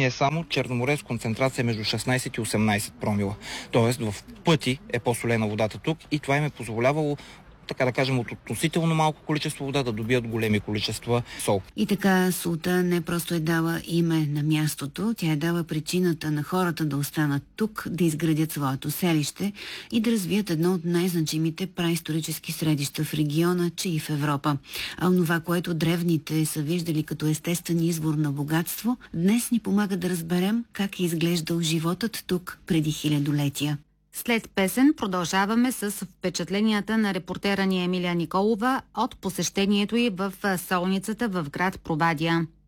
съжаление само Черно море с концентрация между 16 и 18 промила. Тоест в пъти е по-солена водата тук и това им е позволявало, така да кажем, от относително малко количество вода да добият големи количества сол. И така солта не просто е дала име на мястото, тя е дала причината на хората да останат тук, да изградят своето селище и да развият едно от най-значимите праисторически средища в региона, че и в Европа. А онова, което древните са виждали като естествен извор на богатство, днес ни помага да разберем как е изглеждал животът тук преди хилядолетия. След песен продължаваме с впечатленията на репортера ни Емилия Николова от посещението й в солницата в град Провадия.